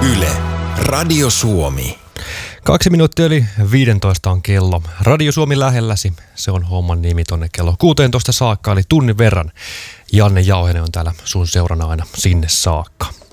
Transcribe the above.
Yle, Radio Suomi. 2 minuuttia yli 15 on kello. Radio Suomi lähelläsi, se on homman nimi tonne kello 16 saakka, eli tunnin verran. Janne Jauhenen on täällä sun seurana aina sinne saakka.